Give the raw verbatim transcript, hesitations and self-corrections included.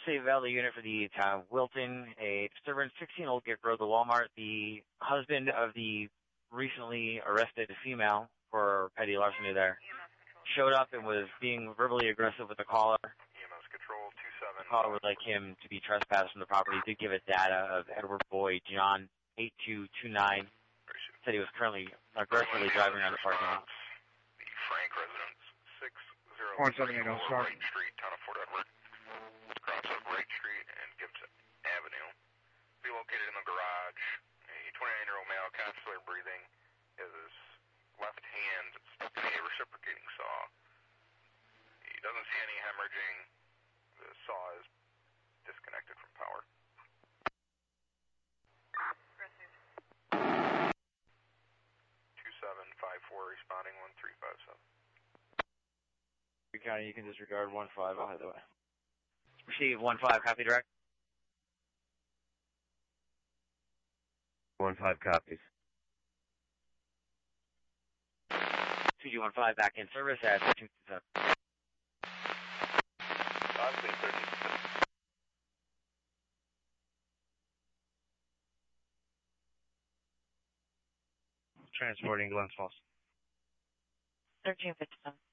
State Valley unit for the town of Wilton. A disturbance, sixteen Old Gate Road, the Walmart. The husband of the recently arrested female for petty larceny there showed up and was being verbally aggressive with the caller. E M S Control two seven. The caller would like him to be trespassed from the property. He did give it data of Edward Boyd, John eight two two nine. Said he was currently aggressively driving around the parking lot. The Frank residence, six zero One seven eight, I'll start. Wright Street, town of Fort Edward. Cross up Wright Street and Gibson Avenue. Be located in the garage. A twenty-nine-year-old male, constantly breathing. His left hand stuck in a reciprocating saw. He doesn't see any hemorrhaging. The saw is disconnected from power. two seven five four responding one three five seven. County, you can disregard one five. I'll head the way. Receive one five, copy direct. one five copies. two G one five back in service at thirteen seven. Transporting Glens Falls. thirteen fifty-seven.